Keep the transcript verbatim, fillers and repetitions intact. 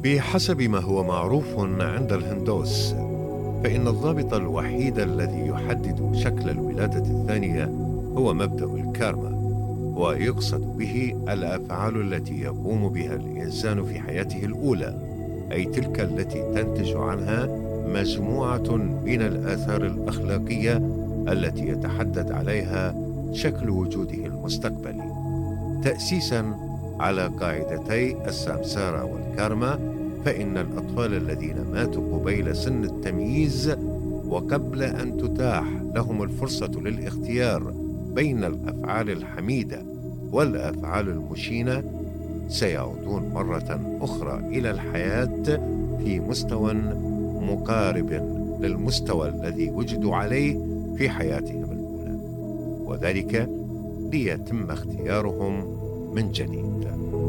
بحسب ما هو معروف عند الهندوس، فإن الضابط الوحيد الذي يحدد شكل الولادة الثانية هو مبدأ الكارما، ويقصد به الأفعال التي يقوم بها الإنسان في حياته الأولى، أي تلك التي تنتج عنها مجموعة من الآثار الأخلاقية التي يتحدد عليها شكل وجوده المستقبلي، تأسيساً على قاعدتي السامسارا والكارما. فإن الأطفال الذين ماتوا قبيل سن التمييز وقبل أن تتاح لهم الفرصة للاختيار بين الأفعال الحميدة والأفعال المشينة سيعودون مرة أخرى إلى الحياة في مستوى مقارب للمستوى الذي وجدوا عليه في حياتهم الأولى، وذلك ليتم اختيارهم من جديد.